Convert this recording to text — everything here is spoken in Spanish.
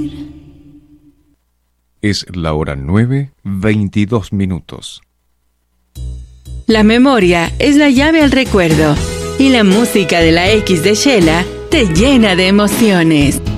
Es la hora 9:22. La memoria es la llave al recuerdo y la música de la X de Shela te llena de emociones.